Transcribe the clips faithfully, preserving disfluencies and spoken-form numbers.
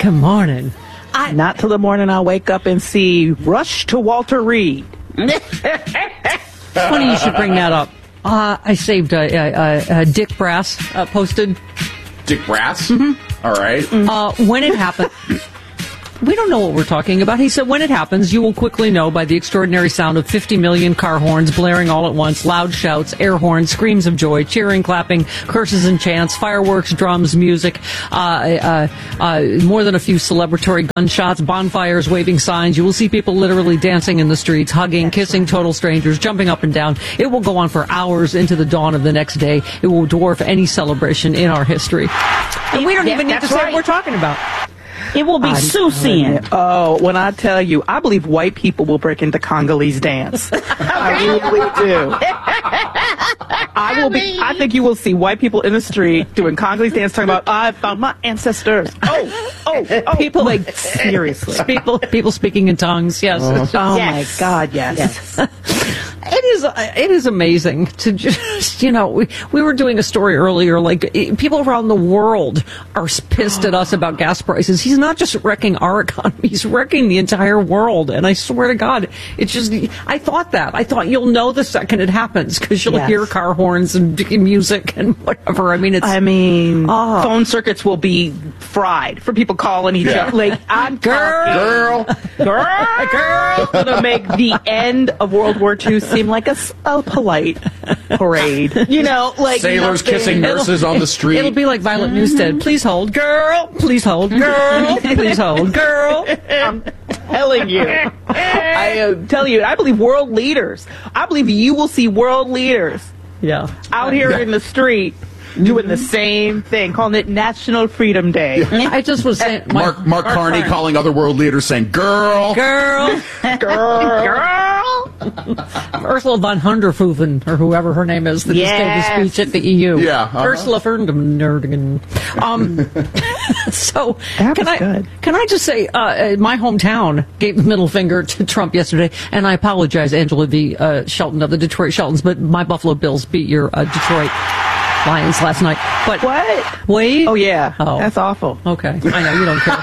Good morning. I, Not till the morning I wake up and see Rush to Walter Reed. Funny you should bring that up. Uh, I saved uh, uh, uh, Dick Brass uh, posted. Dick Brass? Mm-hmm. All right. Uh, when it happened. We don't know what we're talking about. He said, when it happens, you will quickly know by the extraordinary sound of fifty million car horns blaring all at once, loud shouts, air horns, screams of joy, cheering, clapping, curses and chants, fireworks, drums, music, uh, uh, uh, more than a few celebratory gunshots, bonfires, waving signs. You will see people literally dancing in the streets, hugging, kissing total strangers, jumping up and down. It will go on for hours into the dawn of the next day. It will dwarf any celebration in our history. And we don't even need to say what we're talking about. It will be Susian. Oh, when I tell you, I believe white people will break into Congolese dance. I really do. I will be. I think you will see white people in the street doing Congolese dance, talking about "I found my ancestors." Oh, oh, oh. People like seriously. People, people speaking in tongues. Yes. Oh, oh yes. my God, yes. yes. It is it is amazing to just, you know, we, we were doing a story earlier, like, people around the world are pissed at us about gas prices. He's not just wrecking our economy, he's wrecking the entire world. And I swear to God, it's just, I thought that. I thought you'll know the second it happens, because you'll yes. hear car horns and music and whatever. I mean, it's... I mean, oh. phone circuits will be fried for people calling each yeah. other. Like, I'm Girl! Girl! Girl! Girl! Gonna make the end of World War Two seem like a, a polite parade. You know, like sailors nothing. kissing nurses it'll, on the street. It'll be like Violet mm-hmm. Newstead. Please hold, girl. Please hold, girl. Please hold, girl. I'm telling you. I am telling you. I believe world leaders. I believe you will see world leaders. Yeah. Out here yeah. in the street. Doing the same thing, calling it National Freedom Day. Yeah. I just was saying... Mark, Mark, Mark Carney Carney calling other world leaders saying, girl. Girl. Girl. Girl. Ursula von Hunderhoeven, or whoever her name is, that yes. just gave the speech at the E U. Yeah. Uh-huh. Ursula von Hunderhoeven. Um, so, that can I, good. can I just say, uh, my hometown gave the middle finger to Trump yesterday, and I apologize, Angela V. Uh, Shelton of the Detroit Sheltons, but my Buffalo Bills beat your uh, Detroit Lions last night. But what? Wait. Oh yeah. Oh. That's awful. Okay. I know you don't care.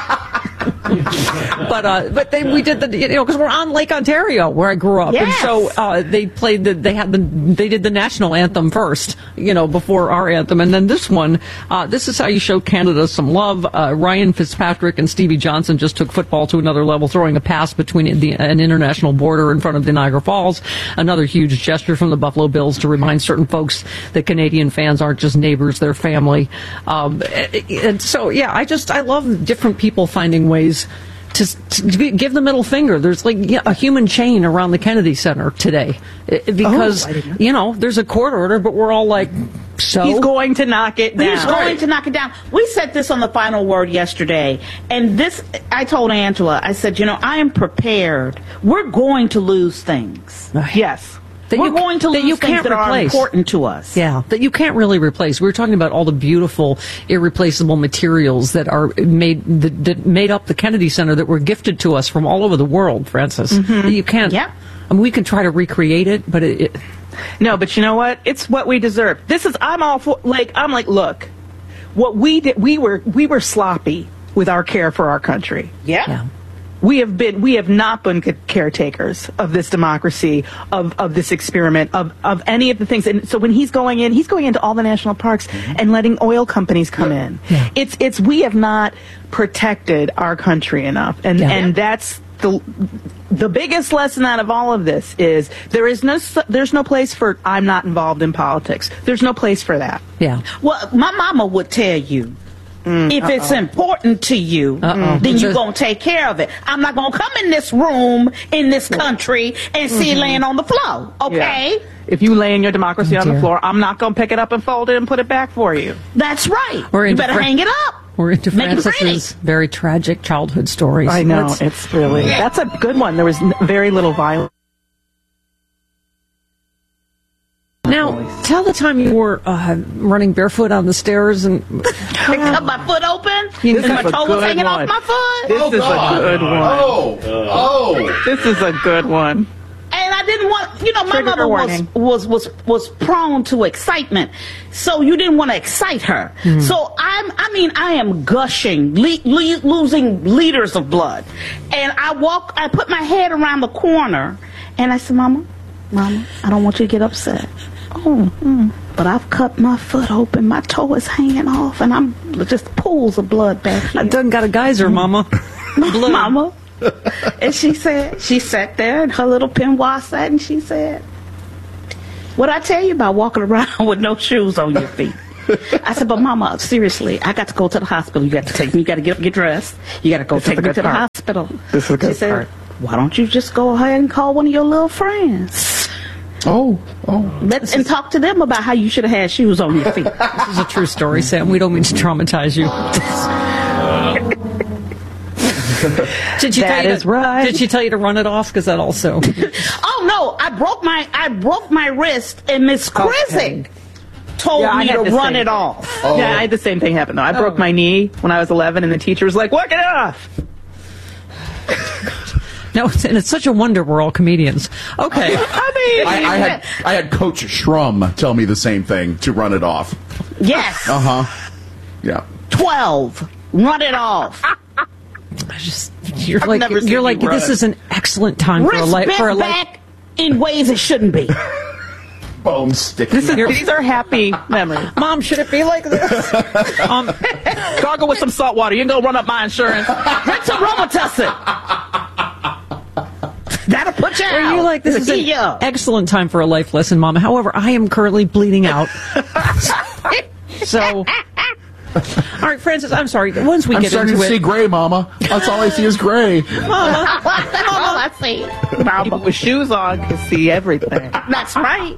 but uh, but they, we did the, you know, because we're on Lake Ontario where I grew up, yes. and so uh, they played the they had the they did the national anthem first, you know, before our anthem, and then this one. Uh, this is how you show Canada some love. Uh, Ryan Fitzpatrick and Stevie Johnson just took football to another level, throwing a pass between the, an international border in front of the Niagara Falls. Another huge gesture from the Buffalo Bills to remind certain folks that Canadian fans aren't just neighbors; they're family. Um, and so, yeah, I just I love different people finding ways to, to give the middle finger. There's like a human chain around the Kennedy Center today because, oh, you know, there's a court order, but we're all like, so? He's going to knock it down. He's going to knock it down. We said this on the final word yesterday, and this, I told Angela, I said, you know, I am prepared. We're going to lose things. Yes. That We're you, going to that lose you things can't that replace. are important to us. Yeah, that you can't really replace. We were talking about all the beautiful, irreplaceable materials that are made that, that made up the Kennedy Center that were gifted to us from all over the world, Francis. Mm-hmm. That you can't. Yeah. I mean, we can try to recreate it, but it, it. No, but you know what? It's what we deserve. This is. I'm all for. Like I'm like, look, what we did. We were we were sloppy with our care for our country. Yeah. Yeah. We have been, we have not been good caretakers of this democracy, of, of this experiment, of, of any of the things. And so when he's going in, he's going into all the national parks mm-hmm. and letting oil companies come yeah. in. Yeah. It's, it's, we have not protected our country enough. And, yeah. and that's the, the biggest lesson out of all of this is there is no, there's no place for, I'm not involved in politics. There's no place for that. Yeah. Well, my mama would tell you, Mm, if uh-oh. it's important to you, uh-oh. then you're going to take care of it. I'm not going to come in this room, in this country, and see mm-hmm. it laying on the floor, okay? Yeah. If you lay in your democracy oh, on the floor, I'm not going to pick it up and fold it and put it back for you. That's right. We're you better Fra- hang it up. We're into Make Francis's very tragic childhood stories. I know. Let's, it's really, that's a good one. There was n- very little violence. Now, tell the time you were uh, running barefoot on the stairs and... I cut my foot open, You and know, my toe was hanging one. off my foot. This oh, is God. a good one. Oh, oh. This is a good one. And I didn't want, you know, my Trigger mother was, warning. was was was prone to excitement, so you didn't want to excite her. Mm. So I'm I'm mean, I am gushing, le- le- losing liters of blood. And I walk, I put my head around the corner, and I said, Mama, Mama, I don't want you to get upset. Oh, mm. But I've cut my foot open, my toe is hanging off, and I'm just pools of blood back here. I done got a geyser, Mama. Blood. Mama. And she said, she sat there in her little peignoir set, and she said, what I tell you about walking around with no shoes on your feet? I said, but Mama, seriously, I got to go to the hospital. You got to take me. You got to get get dressed. You got to go This take is me the to good the part. hospital. This is the good she said, part. why don't you just go ahead and call one of your little friends Oh, oh. Let, and talk to them about how you should have had shoes on your feet? This is a true story, Sam. We don't mean to traumatize you. Did she That tell you is to, right. Did she tell you to run it off? Because that also. Oh no, I broke my I broke my wrist, and Miss Krizik told Yeah, I me had to the run same it thing. off. Oh. Yeah, I had the same thing happen though. I broke Oh. my knee when I was eleven, and the teacher was like, "Work it off." No, it's, and it's such a wonder we're all comedians. Okay. I mean, I, I had I had Coach Schrum tell me the same thing to run it off. Yes, Uh huh. Yeah. twelve. Run it off. I just you're I've like never seen you're you like run. this is an excellent time for a Wrist life bent for a life. back in ways it shouldn't be. Bones sticking. this is, these are happy memories. Mom, should it be like this? um, Gargle with some salt water. You can go run up my insurance. Drink some Robitussin. That'll put you Are out. you like this is an Yeah. excellent time for a life lesson, Mom? However, I am currently bleeding out. So, all right, Francis. I'm sorry. Once we I'm get starting into to see it, gray, Mama. That's all I see is gray. Mama, I see. People Mama. with shoes on can see everything. That's right.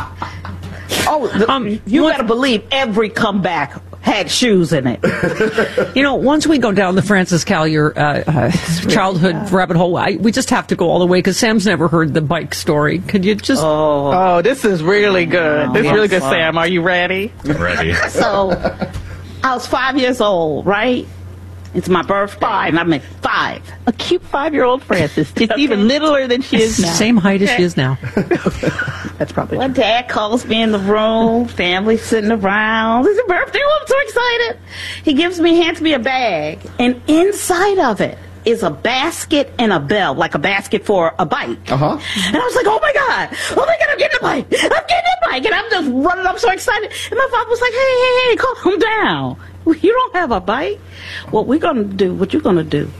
Oh, the, Um, you what- better believe every comeback had shoes in it. you know, once we go down the Francis Callier uh, uh, childhood rabbit hole, I, we just have to go all the way because Sam's never heard the bike story. Could you just? Oh, this is really good. This is really good, Sam. Are you ready? Ready. So, I was five years old, right? It's my birthday, and I'm at five. A cute five-year-old Francis. It's even littler than she is now. Same height as she is now. That's probably My true. dad calls me in the room, family sitting around. It's a birthday, oh, I'm so excited. He gives me, hands me a bag, and inside of it is a basket and a bell, like a basket for a bike. Uh huh. And I was like, oh my God, oh my God, I'm getting a bike. I'm getting a bike. And I'm just running up so excited. And my father was like, hey, hey, hey, calm down. You don't have a bike. What we're going to do, what you're going to do.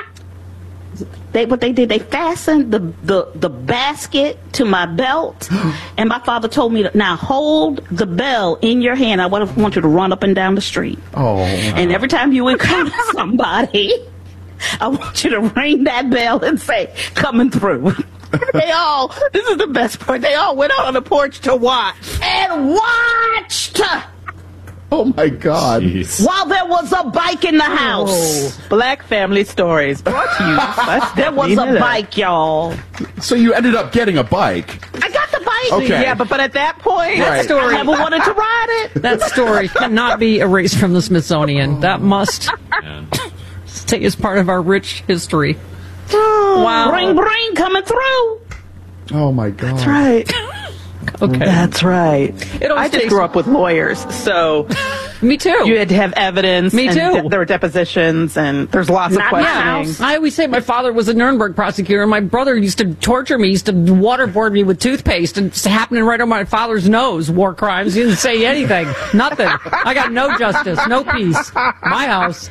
They, what they did, they fastened the, the, the basket to my belt. And my father told me, to, now hold the bell in your hand. I want want you to run up and down the street. Oh. And every time you encounter somebody, I want you to ring that bell and say, coming through. They all, this is the best part, they all went out on the porch to watch. And watched Oh my God. Jeez. while there was a bike in the house. Oh, Black Family Stories brought to you. by There was Stephanie a Miller. bike, y'all. So you ended up getting a bike. I got the bike. Okay. Yeah, but, but at that point, Right. I never wanted to ride it. That story cannot be erased from the Smithsonian. That must Man. stay as part of our rich history. Wow. Bring, bring, coming through. Oh my God. That's right. Okay. That's right. It always I just takes- grew up with lawyers, so Me too. you had to have evidence. Me and too. de- there were depositions, and there's lots Not of my questioning. house. I always say my father was a Nuremberg prosecutor, and my brother used to torture me. He used to waterboard me with toothpaste, and it's happening right on my father's nose. War crimes. He didn't say anything. Nothing. I got no justice, no peace. My house.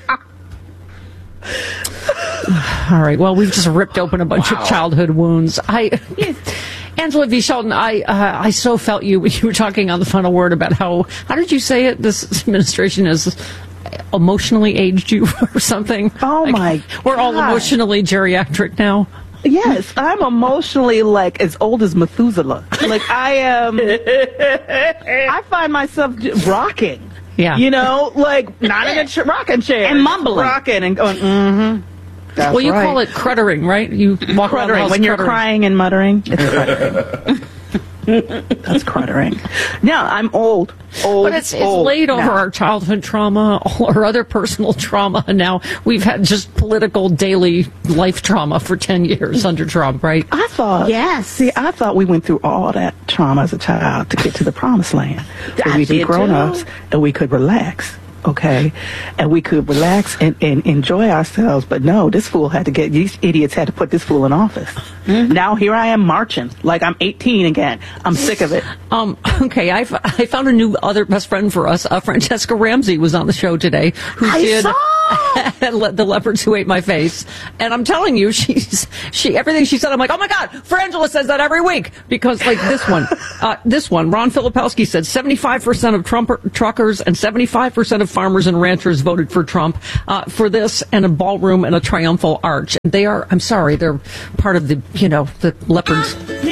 All right. Well, we've just ripped open a bunch of childhood wounds. I, Angela V. Shelton, I, uh, I so felt you when you were talking on the final word about how, how did you say it? This administration has emotionally aged you or something. Oh, Like, my We're all God. emotionally geriatric now. Yes, I'm emotionally like as old as Methuselah. Like I am. I find myself j- rocking. Yeah. You know, like not in a ch- rocking chair And mumbling. rocking and going. Mm-hmm. That's Well, you right. call it cruttering, right? You walk around the cruttering house when you're cruttering. crying and muttering. It's cruttering. That's cruttering. No, I'm old. Old. But it's, it's old laid over now. our childhood trauma, all our other personal trauma, and now we've had just political daily life trauma for ten years under Trump, right? I thought. Yes. See, I thought we went through all that trauma as a child to get to the promised land, where I we be did grown ups too. and we could relax okay, and we could relax and, and enjoy ourselves. But no, this fool had to get, these idiots had to put this fool in office. Mm-hmm. Now here I am marching like I'm eighteen again. I'm sick of it. Um, okay, I, f- I found a new other best friend for us. Uh, Francesca Ramsey was on the show today, who I did saw. The Leopards Who Ate My Face. And I'm telling you, she's she everything she said, I'm like, oh my God, Frangela says that every week. Because like this one, uh, this one, Ron Filipowski said seventy-five percent of Trump truckers and seventy-five percent of farmers and ranchers voted for Trump uh, for this and a ballroom and a triumphal arch. They are, I'm sorry, they're part of the, you know, the Leopards.